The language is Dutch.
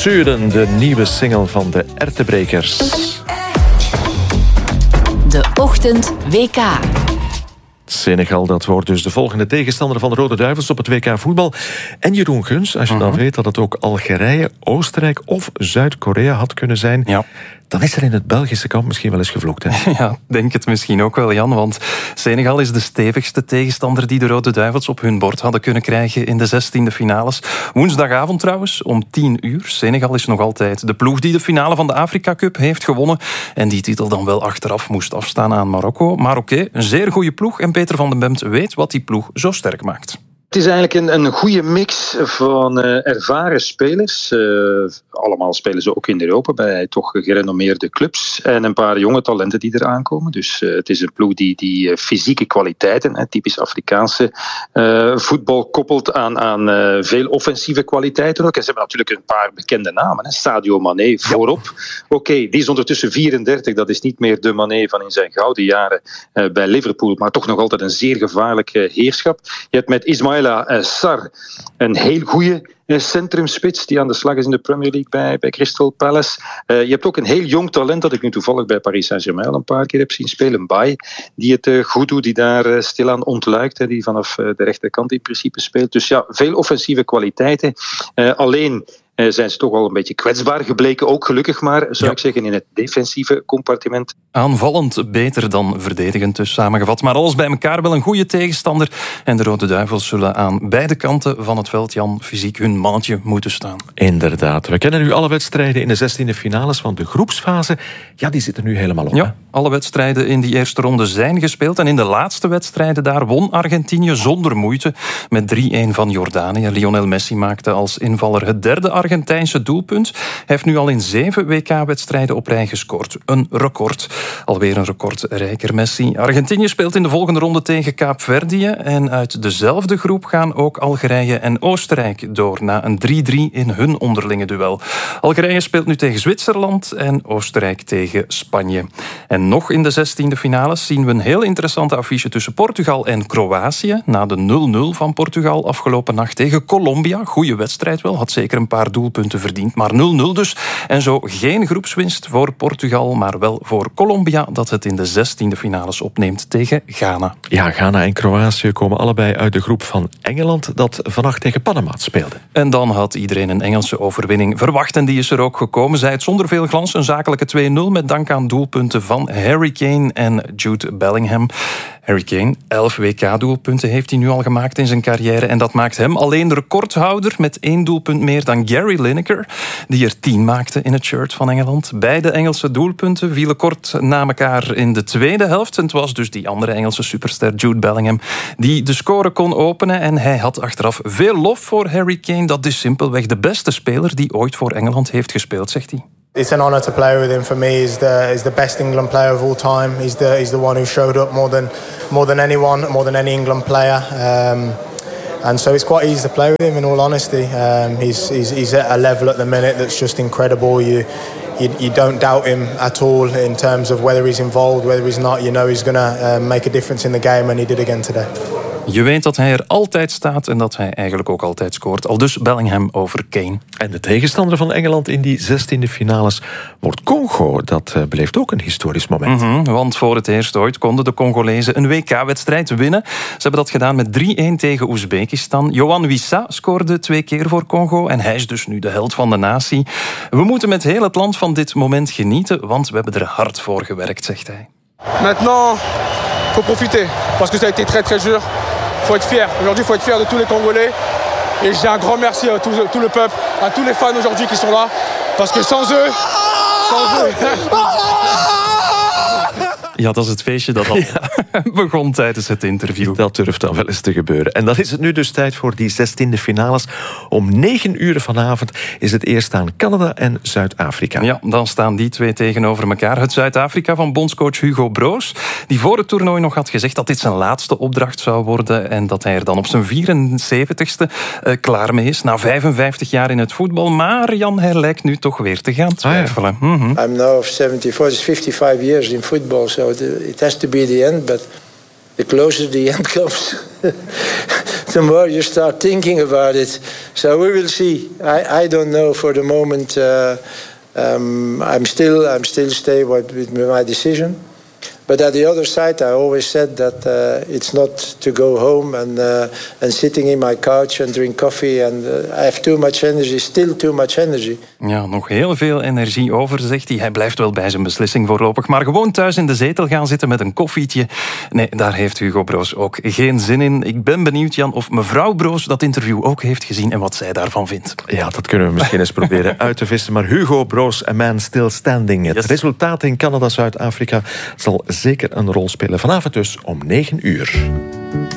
Zuiden, de nieuwe single van de Ertebrekers. De Ochtend WK. Senegal, dat wordt dus de volgende tegenstander van de Rode Duivels op het WK voetbal. En Jeroen Guns, als je dan weet dat het ook Algerije, Oostenrijk of Zuid-Korea had kunnen zijn... Ja. Dan is er in het Belgische kamp misschien wel eens gevloekt, hè? Ja, denk het misschien ook wel, Jan. Want Senegal is de stevigste tegenstander die de Rode Duivels op hun bord hadden kunnen krijgen in de 16e finales. Woensdagavond trouwens, om 10:00. Senegal is nog altijd de ploeg die de finale van de Afrika Cup heeft gewonnen. En die titel dan wel achteraf moest afstaan aan Marokko. Maar oké, een zeer goede ploeg. En Peter van den Bemt weet wat die ploeg zo sterk maakt. Het is eigenlijk een goede mix van ervaren spelers. Allemaal spelen ze ook in Europa bij toch gerenommeerde clubs. En een paar jonge talenten die eraan komen. Dus het is een ploeg die fysieke kwaliteiten, typisch Afrikaanse voetbal, koppelt aan veel offensieve kwaliteiten ook. En ze hebben natuurlijk een paar bekende namen. Sadio Mané voorop. Oké, die is ondertussen 34. Dat is niet meer de Mané van in zijn gouden jaren bij Liverpool. Maar toch nog altijd een zeer gevaarlijk heerschap. Je hebt met Ismaïla Sarr een heel goede centrumspits die aan de slag is in de Premier League bij Crystal Palace. Je hebt ook een heel jong talent dat ik nu toevallig bij Paris Saint-Germain al een paar keer heb zien spelen. Baye, die het goed doet, die daar stilaan ontluikt. Die vanaf de rechterkant in principe speelt. Dus ja, veel offensieve kwaliteiten. Alleen zijn ze toch wel een beetje kwetsbaar gebleken. Ook gelukkig maar, zou ik zeggen, in het defensieve compartiment. Aanvallend beter dan verdedigend, dus samengevat. Maar alles bij elkaar wel een goede tegenstander. En de Rode Duivels zullen aan beide kanten van het veld, Jan, fysiek hun mannetje moeten staan. Inderdaad. We kennen nu alle wedstrijden in de 16e finales van de groepsfase. Ja, die zitten nu helemaal op. Ja, alle wedstrijden in die eerste ronde zijn gespeeld. En in de laatste wedstrijden daar won Argentinië zonder moeite met 3-1 van Jordanië. Lionel Messi maakte als invaller het derde Argentijnse doelpunt. Hij heeft nu al in 7 WK-wedstrijden op rij gescoord. Een record. Alweer een recordrijker Messi. Argentinië speelt in de volgende ronde tegen Kaapverdië. En uit dezelfde groep gaan ook Algerije en Oostenrijk door na een 3-3 in hun onderlinge duel. Algerije speelt nu tegen Zwitserland en Oostenrijk tegen Spanje. En nog in de 16e finales zien we een heel interessante affiche tussen Portugal en Kroatië. Na de 0-0 van Portugal afgelopen nacht tegen Colombia. Goeie wedstrijd wel, had zeker een paar doelpunten verdiend, maar 0-0 dus. En zo geen groepswinst voor Portugal, maar wel voor Colombia, dat het in de 16e finales opneemt tegen Ghana. Ja, Ghana en Kroatië komen allebei uit de groep van Engeland, dat vannacht tegen Panama speelde. En dan had iedereen een Engelse overwinning verwacht en die is er ook gekomen. Zij het zonder veel glans, een zakelijke 2-0 met dank aan doelpunten van Harry Kane en Jude Bellingham. Harry Kane, 11 WK-doelpunten heeft hij nu al gemaakt in zijn carrière. En dat maakt hem alleen recordhouder met 1 doelpunt meer dan Gary Lineker, die er 10 maakte in het shirt van Engeland. Beide Engelse doelpunten vielen kort na elkaar in de tweede helft. En het was dus die andere Engelse superster Jude Bellingham die de score kon openen. En hij had achteraf veel lof voor Harry Kane. Dat is simpelweg de beste speler die ooit voor Engeland heeft gespeeld, zegt hij. It's an honour to play with him. For me, he's the best England player of all time. He's the one who showed up more than anyone, more than any England player. And so it's quite easy to play with him. In all honesty, he's at a level at the minute that's just incredible. You don't doubt him at all in terms of whether he's involved, whether he's not. You know he's going to make a difference in the game, and he did again today. Je weet dat hij er altijd staat en dat hij eigenlijk ook altijd scoort. Aldus Bellingham over Kane. En de tegenstander van Engeland in die 16e finales wordt Congo. Dat beleeft ook een historisch moment. Want voor het eerst ooit konden de Congolezen een WK-wedstrijd winnen. Ze hebben dat gedaan met 3-1 tegen Oezbekistan. Yohan Wissa scoorde 2 keer voor Congo en hij is dus nu de held van de natie. We moeten met heel het land van dit moment genieten, want we hebben er hard voor gewerkt, zegt hij. Maintenant, faut profiter, parce que ça a été très très dur. Faut être fier. Aujourd'hui, faut être fier de tous les Congolais. Et j'ai un grand merci à tout le peuple, à tous les fans aujourd'hui qui sont là, parce que sans eux. Ja, dat is het feestje dat al begon tijdens het interview. Dat durft dan wel eens te gebeuren. En dan is het nu dus tijd voor die 16e finales. Om 9:00 vanavond is het eerst aan Canada en Zuid-Afrika. Ja, dan staan die twee tegenover elkaar. Het Zuid-Afrika van bondscoach Hugo Broos, die voor het toernooi nog had gezegd dat dit zijn laatste opdracht zou worden en dat hij er dan op zijn 74ste klaar mee is. Na 55 jaar in het voetbal. Maar Jan, hij lijkt nu toch weer te gaan twijfelen. I'm now 74, it's 55 years in football, so it has to be the end, but the closer the end comes, the more you start thinking about it. So we will see. I don't know for the moment. I'm still stay with my decision. But at the other side, I always said that it's not to go home and sitting in my couch and drink coffee. And I have too much energy, still too much energy. Ja, nog heel veel energie over, zegt hij. Hij blijft wel bij zijn beslissing voorlopig. Maar gewoon thuis in de zetel gaan zitten met een koffietje. Nee, daar heeft Hugo Broos ook geen zin in. Ik ben benieuwd, Jan, of mevrouw Broos dat interview ook heeft gezien en wat zij daarvan vindt. Ja, dat kunnen we misschien eens proberen uit te vissen. Maar Hugo Broos, a man still standing. Het resultaat in Canada-Zuid-Afrika zal zeker een rol spelen. Vanavond dus om 9 uur.